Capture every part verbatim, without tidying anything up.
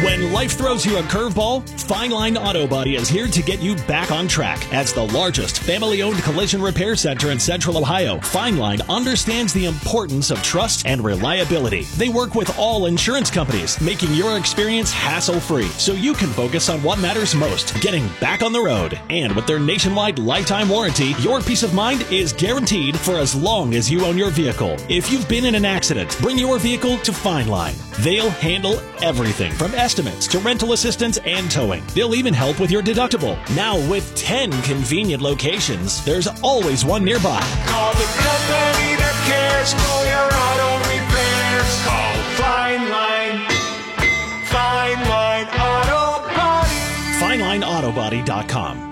When life throws you a curveball, Fine Line Auto Body is here to get you back on track. As the largest family-owned collision repair center in Central Ohio, Fine Line understands the importance of trust and reliability. They work with all insurance companies, making your experience hassle-free so you can focus on what matters most, getting back on the road. And with their nationwide lifetime warranty, your peace of mind is guaranteed for as long as you own your vehicle. If you've been in an accident, bring your vehicle to Fine Line. They'll handle everything from estimates to rental assistance and towing. They'll even help with your deductible. Now with ten convenient locations, there's always one nearby. Call the company that cares for your auto repairs. Call Fine Line. Fine Line Auto Body. Fine Line Auto Body dot com.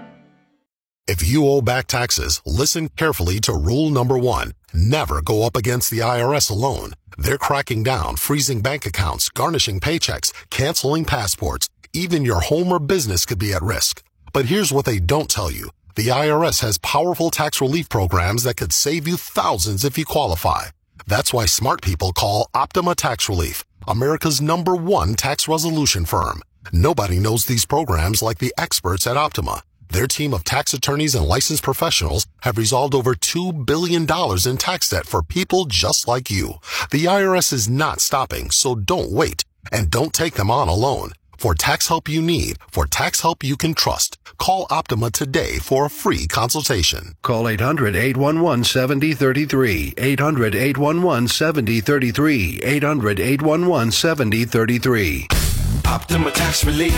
If you owe back taxes, listen carefully to rule number one. Never go up against the I R S alone. They're cracking down, freezing bank accounts, garnishing paychecks, canceling passports. Even your home or business could be at risk. But here's what they don't tell you. The I R S has powerful tax relief programs that could save you thousands if you qualify. That's why smart people call Optima Tax Relief, America's number one tax resolution firm. Nobody knows these programs like the experts at Optima. Their team of tax attorneys and licensed professionals have resolved over two billion dollars in tax debt for people just like you. The I R S is not stopping, so don't wait. And don't take them on alone. For tax help you need, for tax help you can trust, call Optima today for a free consultation. Call eight hundred, eight one one, seven zero three three, eight hundred, eight one one, seven zero three three, eight hundred, eight one one, seven zero three three. Optima Tax Relief.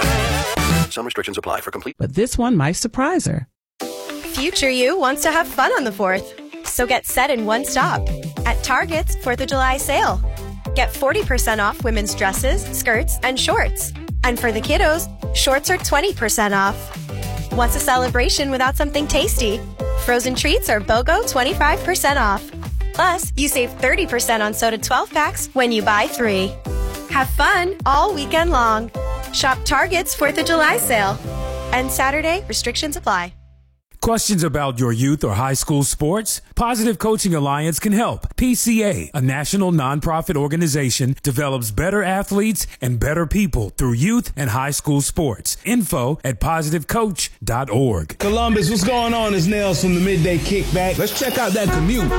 Some restrictions apply. For complete. But this one might surprise her. Future you wants to have fun on the fourth. So get set in one stop. At Target's fourth of July sale. Get forty percent off women's dresses, skirts, and shorts. And for the kiddos, shorts are twenty percent off. Wants a celebration without something tasty? Frozen treats are BOGO twenty-five percent off. Plus, you save thirty percent on soda twelve packs when you buy three. Have fun all weekend long. Shop Target's fourth of July sale. And Saturday, restrictions apply. Questions about your youth or high school sports? Positive Coaching Alliance can help. P C A, a national nonprofit organization, develops better athletes and better people through youth and high school sports. Info at positive coach dot org. Columbus, what's going on? It's Nails from the Midday Kickback. Let's check out that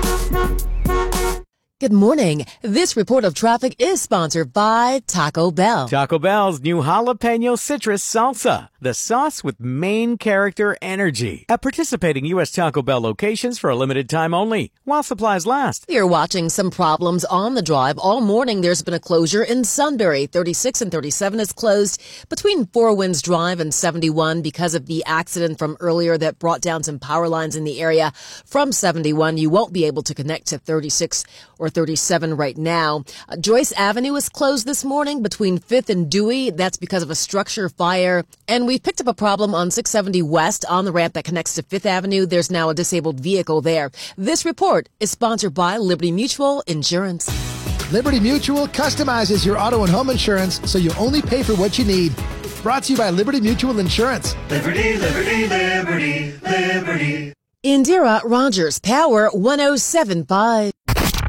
commute. Good morning. This report of traffic is sponsored by Taco Bell. Taco Bell's new jalapeno citrus salsa, the sauce with main character energy. At participating U S Taco Bell locations for a limited time only, while supplies last. You're watching some problems on the drive. All morning there's been a closure in Sunbury. thirty-six and thirty-seven is closed between Four Winds Drive and seventy-one because of the accident from earlier that brought down some power lines in the area. From seventy-one, you won't be able to connect to thirty-six or thirty-seven right now. Uh, Joyce Avenue is closed this morning between fifth and Dewey. That's because of a structure fire. And we've picked up a problem on six seventy West on the ramp that connects to fifth Avenue. There's now a disabled vehicle there. This report is sponsored by Liberty Mutual Insurance. Liberty Mutual customizes your auto and home insurance so you only pay for what you need. Brought to you by Liberty Mutual Insurance. Liberty, liberty, liberty, liberty. Indira Rogers, Power one oh seven point five.